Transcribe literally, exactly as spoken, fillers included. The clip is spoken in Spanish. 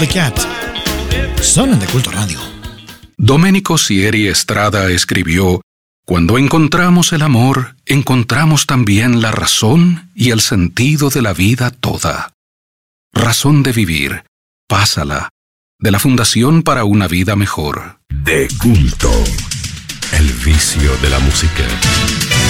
The Cat. Son en De Culto Radio. Domenico Sieri Estrada escribió: cuando encontramos el amor, encontramos también la razón y el sentido de la vida toda. Razón de vivir, pásala, de la Fundación para una Vida Mejor. De Culto, el vicio de la música.